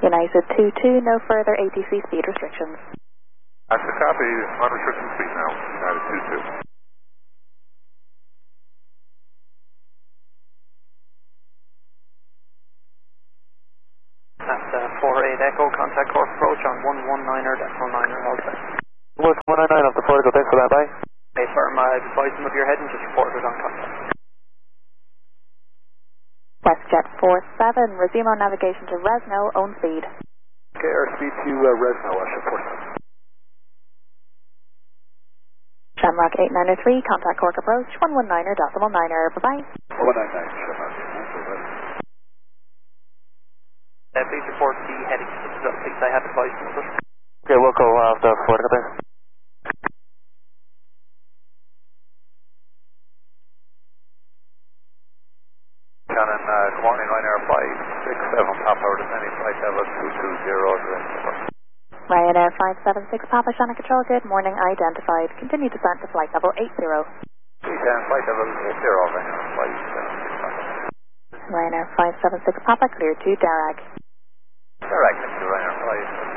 United 22, no further ATC speed restrictions. That's a copy, unrestricted speed now, United 22. That's 48 Echo, contact course approach on 119er.9er Alpha. 119 off the Portico, thanks for that, bye. Okay, firm, advising of your head and just report it on contact. WestJet 47, resume on navigation to Resno, own speed. Okay, airspeed to Resno, WestJet 47. Shamrock 893, contact Cork approach, 119er.9er, bye-bye. 199, Shamrock 893. Please report the heading, please I have advised of it. Okay, we'll go off the Portico there. Shannon, good morning, Ryanair 567 Papa, descending flight level 220 to Ryanair 576 Papa, Shannon Control, good morning, identified. Continue descent to flight level 80. flight level 80, Ryanair 576 Papa, clear to Darag. Direct to Ryanair 576.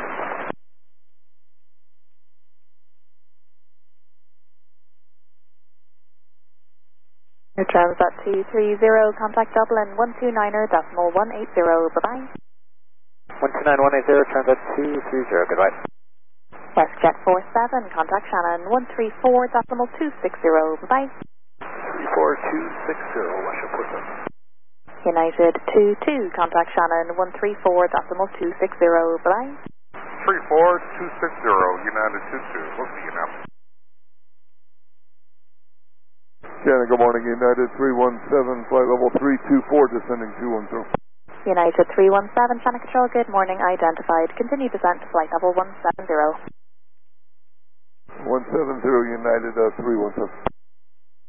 Your terms at 230, contact Dublin 129er.180, bye-bye. 129-180, transit 230, goodbye. WestJet 47, contact Shannon 134.260, bye-bye. 34260, WestJet 47. United 22, contact Shannon 134.260, bye-bye. 34260, United 22, we'll see you now. Shannon, good morning, United 317, flight level 324, descending 210. United 317, Shannon Control, good morning, identified. Continue descent to flight level 170. 170, United 317.